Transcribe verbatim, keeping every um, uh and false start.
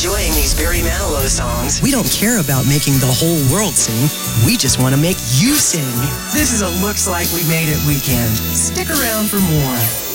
enjoying these Barry Manilow songs. We don't care about making the whole world sing. We just want to make you sing. This is a Looks Like We Made It weekend. Stick around for more.